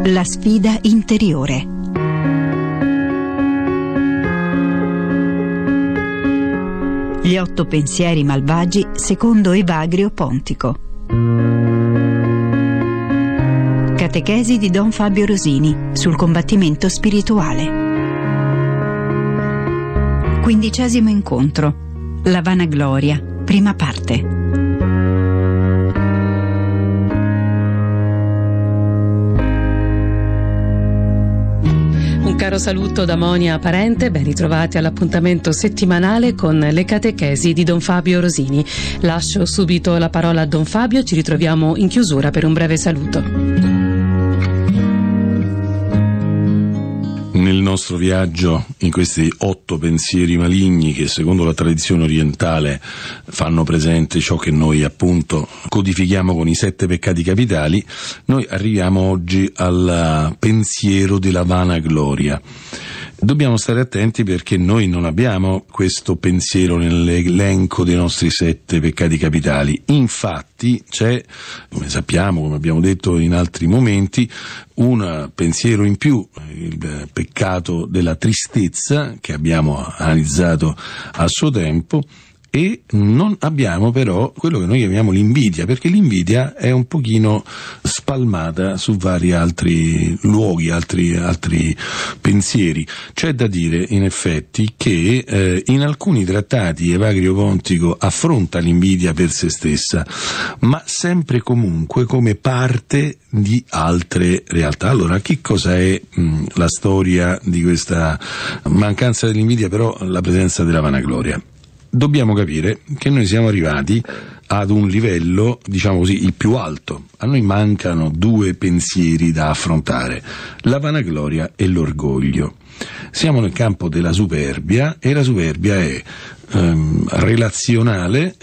La sfida interiore. Gli 8 pensieri malvagi secondo Evagrio Pontico. Catechesi di Don Fabio Rosini sul combattimento spirituale. 15° incontro. La vanagloria, prima parte. Un caro saluto da Monia Parente, ben ritrovati all'appuntamento settimanale con le catechesi di Don Fabio Rosini. Lascio subito la parola a Don Fabio, ci ritroviamo in chiusura per un breve saluto. Nel nostro viaggio in questi 8 pensieri maligni che secondo la tradizione orientale fanno presente ciò che noi appunto codifichiamo con i 7 peccati capitali, noi arriviamo oggi al pensiero della vanagloria. Dobbiamo stare attenti perché noi non abbiamo questo pensiero nell'elenco dei nostri 7 peccati capitali. Infatti c'è, come sappiamo, come abbiamo detto in altri momenti, un pensiero in più, il peccato della tristezza, che abbiamo analizzato a suo tempo, e non abbiamo però quello che noi chiamiamo l'invidia, perché l'invidia è un pochino spalmata su vari altri luoghi, altri pensieri. C'è da dire in effetti che in alcuni trattati Evagrio Pontico affronta l'invidia per se stessa, ma sempre comunque come parte di altre realtà. Allora, che cosa è la storia di questa mancanza dell'invidia, però la presenza della vanagloria? Dobbiamo capire che noi siamo arrivati ad un livello, diciamo così, il più alto. A noi mancano 2 pensieri da affrontare, la vanagloria e l'orgoglio. Siamo nel campo della superbia e la superbia è relazionale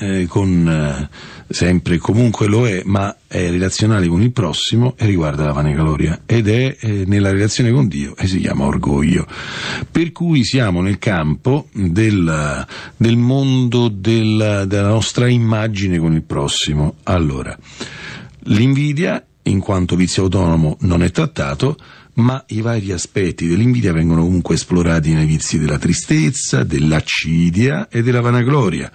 sempre comunque lo è, ma è relazionale con il prossimo e riguarda la vanagloria ed è nella relazione con Dio e si chiama orgoglio. Per cui siamo nel campo del mondo della nostra immagine con il prossimo. Allora, l'invidia in quanto vizio autonomo non è trattato, ma i vari aspetti dell'invidia vengono comunque esplorati nei vizi della tristezza, dell'accidia e della vanagloria.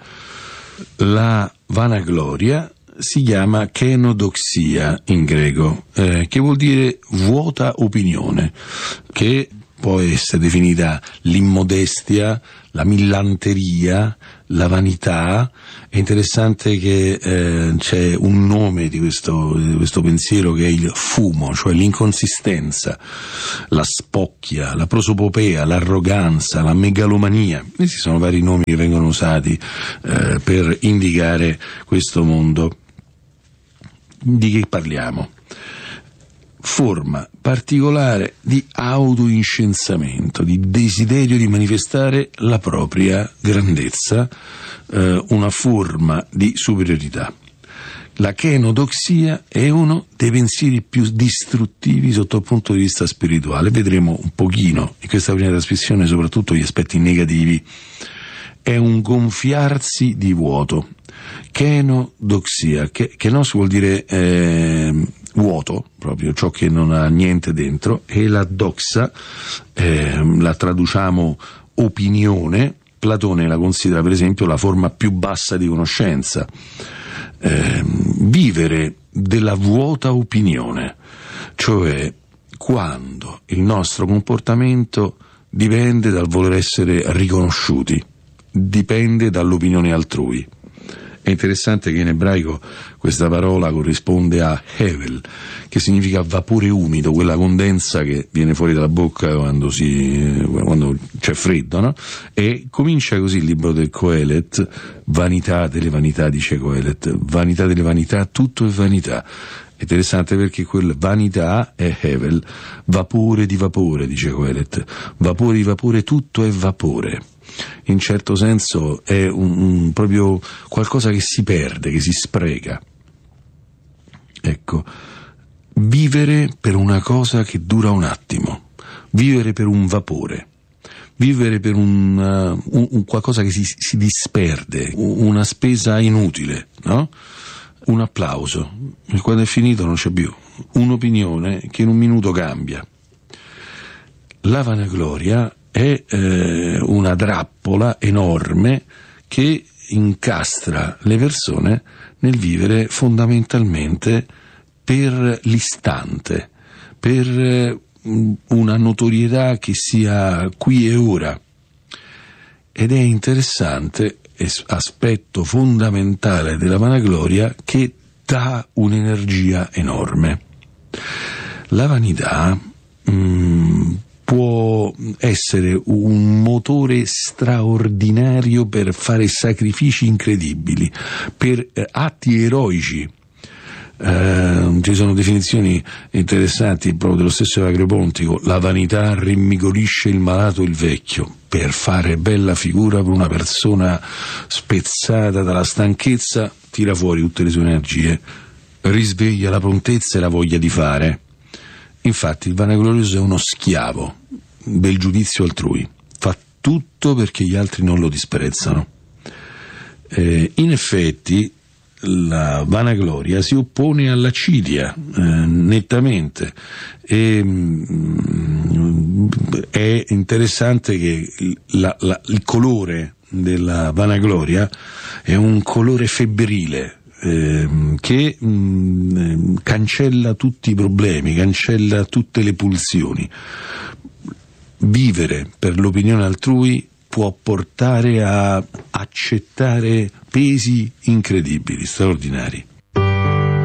La vanagloria si chiama kenodoxia in greco, che vuol dire vuota opinione, che può essere definita l'immodestia, la millanteria, la vanità. È interessante che c'è un nome di questo pensiero che è il fumo, cioè l'inconsistenza, la spocchia, la prosopopea, l'arroganza, la megalomania. Questi sono vari nomi che vengono usati per indicare questo mondo. Di che parliamo? Forma particolare di autoincensamento, di desiderio di manifestare la propria grandezza, una forma di superiorità. La kenodoxia è uno dei pensieri più distruttivi sotto il punto di vista spirituale. Vedremo un pochino in questa prima trasmissione soprattutto gli aspetti negativi. È un gonfiarsi di vuoto. Kenodoxia, kenos vuol dire vuoto, proprio ciò che non ha niente dentro, e la doxa la traduciamo opinione. Platone la considera per esempio la forma più bassa di conoscenza. Vivere della vuota opinione, cioè quando il nostro comportamento dipende dal voler essere riconosciuti, dipende dall'opinione altrui. È interessante che in ebraico questa parola corrisponde a hevel, che significa vapore umido, quella condensa che viene fuori dalla bocca quando c'è freddo, no? E comincia così il libro del Coelet: vanità delle vanità, dice Coelet, vanità delle vanità, tutto è vanità. È interessante perché quel vanità è hevel, vapore di vapore, dice Coelet, vapore di vapore, tutto è vapore. In certo senso è proprio qualcosa che si perde, che si spreca. Ecco, vivere per una cosa che dura un attimo, vivere per un vapore, vivere per un qualcosa che si disperde, una spesa inutile, no? Un applauso, e quando è finito non c'è più, un'opinione che in un minuto cambia. La vanagloria è una trappola enorme che incastra le persone nel vivere fondamentalmente per l'istante, per una notorietà che sia qui e ora. Ed è interessante, aspetto fondamentale della vanagloria, che dà un'energia enorme. La vanità può essere un motore straordinario per fare sacrifici incredibili, per atti eroici. Ci sono definizioni interessanti proprio dello stesso Agripontico: la vanità rinvigorisce il malato e il vecchio. Per fare bella figura per una persona spezzata dalla stanchezza, tira fuori tutte le sue energie, risveglia la prontezza e la voglia di fare. Infatti il vanaglorioso è uno schiavo del giudizio altrui, fa tutto perché gli altri non lo disprezzano. In effetti la vanagloria si oppone all'acidia nettamente, e è interessante che il colore della vanagloria è un colore febbrile, che cancella tutti i problemi, cancella tutte le pulsioni. Vivere per l'opinione altrui può portare a accettare pesi incredibili, straordinari.